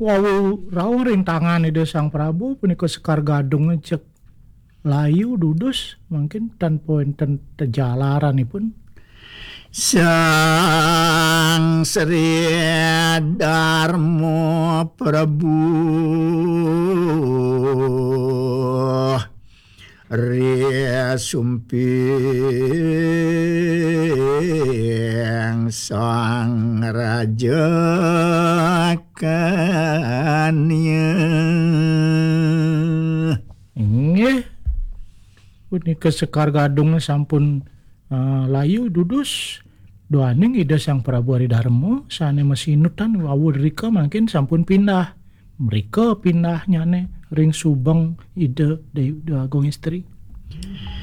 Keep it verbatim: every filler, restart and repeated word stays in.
Wawu rawa ring tangan ide Sang Prabu punika Sekar Gadung cek layu dudus mungkin tanpa enten tejalaranipun. Sang Sri Darma Prabu Ria sumping Sang Raja kanya. Inggih punika Sekar Gadung sampun uh, layu dudus doaning ida Sang Prabu Aridarma sane mesinutan wawu rika mungkin sampun pindah. Mereka pindahnya nih ring Subang ide Dewi Agung istri.